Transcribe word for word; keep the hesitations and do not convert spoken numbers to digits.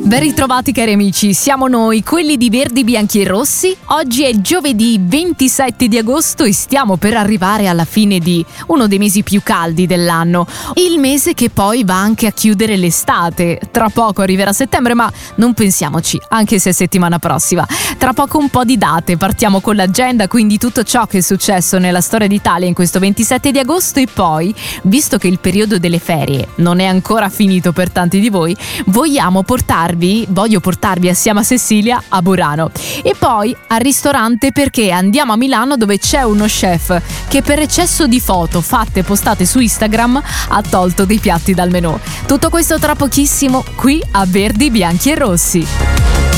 Ben ritrovati cari amici, siamo noi, quelli di Verdi, Bianchi e Rossi. Oggi è giovedì ventisette di agosto e stiamo per arrivare alla fine di uno dei mesi più caldi dell'anno. Il mese che poi va anche a chiudere l'estate. Tra poco arriverà settembre, ma non pensiamoci, anche se è settimana prossima. Tra poco un po' di date, partiamo con l'agenda, quindi tutto ciò che è successo nella storia d'Italia in questo ventisette di agosto e poi, visto che il periodo delle ferie non è ancora finito per tanti di voi, vogliamo portarvi Voglio portarvi assieme a Cecilia a Burano e poi al ristorante, perché andiamo a Milano dove c'è uno chef che per eccesso di foto fatte e postate su Instagram ha tolto dei piatti dal menù. Tutto questo tra pochissimo qui a Verdi, Bianchi e Rossi.